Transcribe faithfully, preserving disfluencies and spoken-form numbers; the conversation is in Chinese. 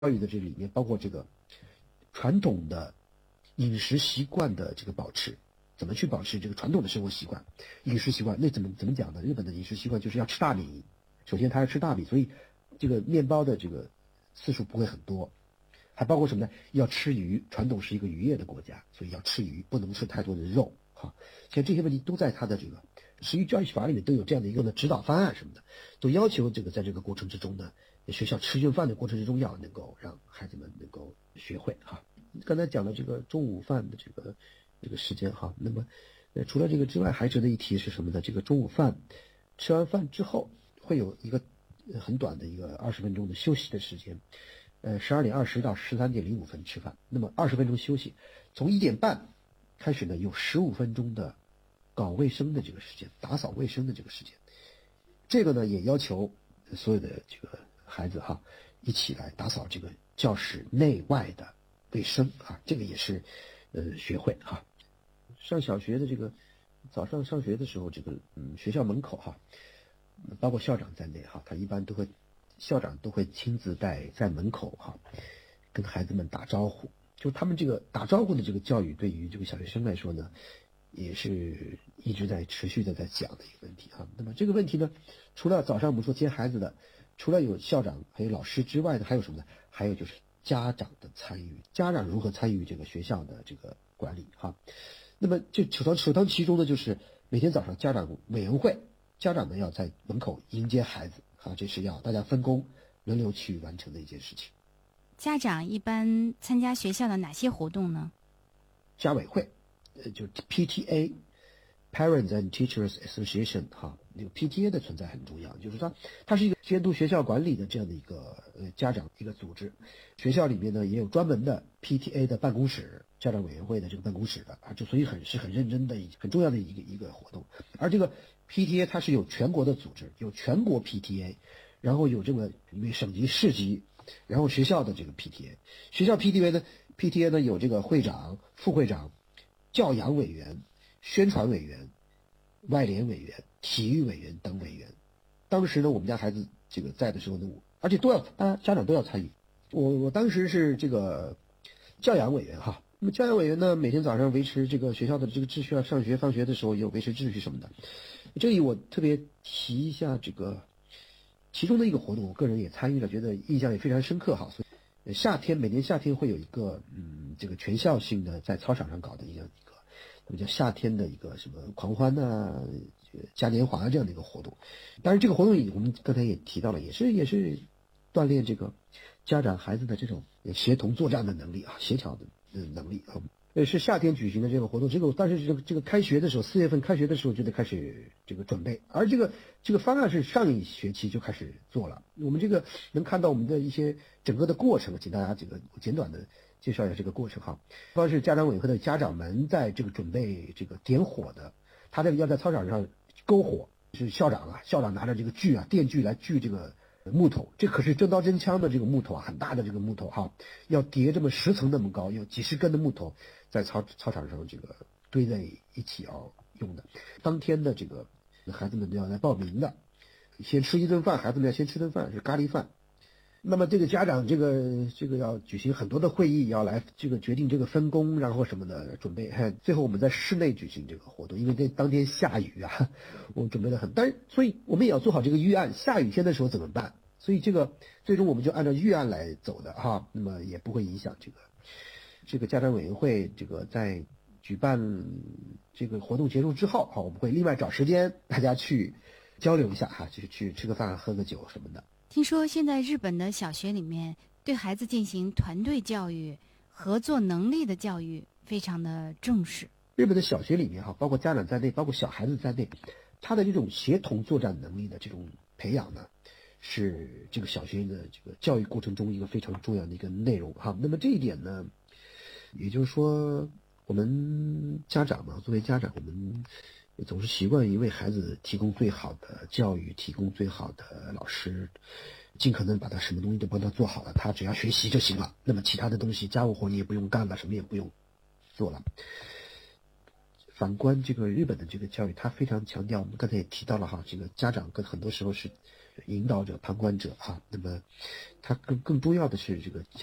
教育的这里面包括这个传统的饮食习惯的这个保持，怎么去保持这个传统的生活习惯、饮食习惯？那怎么怎么讲呢？日本的饮食习惯就是要吃大米，首先他要吃大米，所以这个面包的这个次数不会很多，还包括什么呢？要吃鱼，传统是一个渔业的国家，所以要吃鱼，不能吃太多的肉。哈，像这些问题都在他的这个食育教育法里面都有这样的一个呢指导方案什么的，都要求这个在这个过程之中呢，学校吃顿饭的过程之中要能够让孩子们能够学会哈。刚才讲了这个中午饭的这个这个时间哈，那么呃除了这个之外，还值得一提是什么呢？这个中午饭吃完饭之后会有一个很短的一个二十分钟的休息的时间，呃十二点二十到十三点零五分吃饭，那么二十分钟休息，从一点半开始呢有十五分钟的搞卫生的这个时间，打扫卫生的这个时间，这个呢也要求所有的这个孩子哈一起来打扫这个教室内外的卫生啊，这个也是呃学会哈。上小学的这个早上上学的时候，这个嗯学校门口哈，包括校长在内哈，他一般都会校长都会亲自在在门口哈跟孩子们打招呼。就他们这个打招呼的这个教育，对于这个小学生来说呢，也是一直在持续的在讲的一个问题哈。那么这个问题呢，除了早上我们说接孩子的，除了有校长还有老师之外呢，还有什么呢？还有就是家长的参与，家长如何参与这个学校的这个管理哈。那么就首当首当其冲的就是每天早上家长委员会，家长呢要在门口迎接孩子啊，这是要大家分工轮流去完成的一件事情。 家长一般参加学校的哪些活动呢？ 家委会，呃，就 P T A。Parents and Teachers Association 哈，这个 P T A 的存在很重要，就是它它是一个监督学校管理的这样的一个呃家长一个组织。学校里面呢也有专门的 P T A 的办公室，家长委员会的这个办公室的啊，就所以很是很认真的很重要的一个一个活动。而这个 P T A 它是有全国的组织，有全国 P T A， 然后有这个因为省级、市级，然后学校的这个 P T A， 学校 P T A 呢 P T A 呢有这个会长、副会长、教养委员、宣传委员、外联委员、体育委员等委员。当时呢，我们家孩子这个在的时候呢，而且都要啊，家长都要参与。我我当时是这个教养委员哈。那么教养委员呢，每天早上维持这个学校的这个秩序啊，上学放学的时候也有维持秩序什么的。这里我特别提一下这个其中的一个活动，我个人也参与了，觉得印象也非常深刻哈。所以夏天每年夏天会有一个嗯这个全校性的在操场上搞的一样一个。我们叫夏天的一个什么狂欢啊、嘉年华这样的一个活动。当然这个活动我们刚才也提到了，也是也是锻炼这个家长孩子的这种协同作战的能力啊，协调的能力啊。呃，是夏天举行的这个活动，这个但是这个这个开学的时候，四月份开学的时候就得开始这个准备，而这个这个方案是上一学期就开始做了。我们这个能看到我们的一些整个的过程，请大家这个简短的介绍一下这个过程哈。方是家长委员会的家长们在这个准备这个点火的，他这个要在操场上篝火，是校长啊，校长拿着这个锯啊，电锯来锯这个木头，这可是真刀真枪的这个木头啊，很大的这个木头哈，要叠这么十层那么高，有几十根的木头在操操场上这个堆在一起要用的。当天的这个孩子们都要来报名的，先吃一顿饭，孩子们要先吃顿饭，是咖喱饭。那么这个家长这个这个要举行很多的会议，要来这个决定这个分工，然后什么的准备。最后我们在室内举行这个活动，因为这当天下雨啊，我们准备了很，但是所以我们也要做好这个预案，下雨天的时候怎么办？所以这个最终我们就按照预案来走的哈，那么也不会影响这个这个家长委员会这个在举办这个活动结束之后，好，我们会另外找时间大家去交流一下哈，就是去吃个饭、喝个酒什么的。 听说现在日本的小学里面对孩子进行团队教育、合作能力的教育非常的重视。 日本的小学里面哈，包括家长在内，包括小孩子在内，他的这种协同作战能力的这种培养呢，是这个小学的这个教育过程中一个非常重要的一个内容哈。那么这一点呢，也就是说，我们家长嘛，作为家长，我们总是习惯于为孩子提供最好的教育，提供最好的老师，尽可能把他什么东西都帮他做好了，他只要学习就行了。那么其他的东西，家务活你也不用干了，什么也不用做了。反观这个日本的这个教育，他非常强调，我们刚才也提到了哈，这个家长跟很多时候是引导者、旁观者哈。那么，它更更重要的是这个